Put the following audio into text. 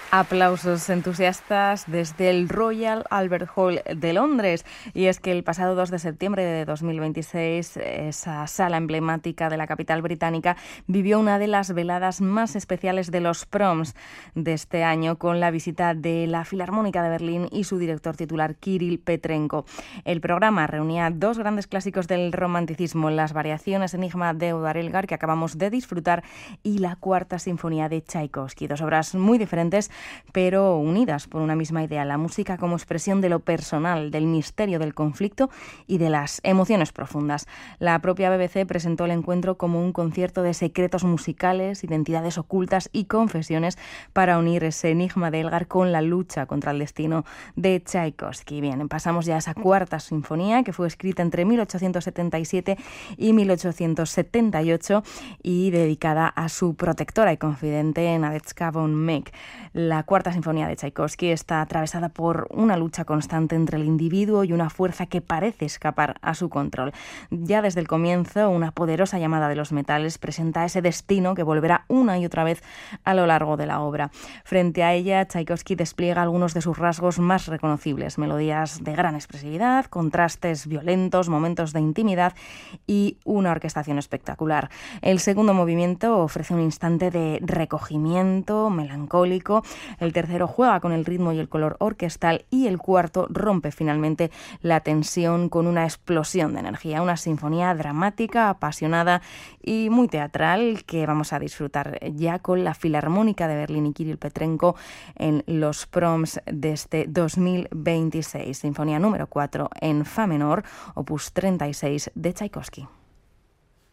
Aplausos entusiastas desde el Royal Albert Hall de Londres. Y es que el pasado 2 de septiembre de 2026, esa sala emblemática de la capital británica vivió una de las veladas más especiales de los Proms de este año, con la visita de la Filarmónica de Berlín y su director titular, Kirill Petrenko. El programa reunía dos grandes clásicos del romanticismo, las variaciones Enigma de Édouard Elgar, que acabamos de disfrutar, y la Cuarta Sinfonía de Tchaikovsky, dos obras muy diferentes pero unidas por una misma idea: la música como expresión de lo personal, del misterio del conflicto y de las emociones profundas. La propia BBC presentó el encuentro como un concierto de secretos musicales, identidades ocultas y confesiones para unir ese enigma de Elgar con la lucha contra el destino de Tchaikovsky. Bien, pasamos ya a esa Cuarta Sinfonía, que fue escrita entre 1877 y 1878 y dedicada a su protectora y confidente Nadezhda von Meck. La Cuarta Sinfonía de Tchaikovsky está atravesada por una lucha constante entre el individuo y una fuerza que parece escapar a su control. Ya desde el comienzo, una poderosa llamada de los metales presenta ese destino que volverá una y otra vez a lo largo de la obra. Frente a ella, Tchaikovsky despliega algunos de sus rasgos más reconocibles: melodías de gran expresividad, contrastes violentos, momentos de intimidad y una orquestación espectacular. El segundo movimiento ofrece un instante de recogimiento melancólico. El tercero juega con el ritmo y el color orquestal, y el cuarto rompe finalmente la tensión con una explosión de energía. Una sinfonía dramática, apasionada y muy teatral que vamos a disfrutar ya con la Filarmónica de Berlín y Kirill Petrenko en los Proms de este 2026. Sinfonía número 4 en fa menor, opus 36 de Tchaikovsky.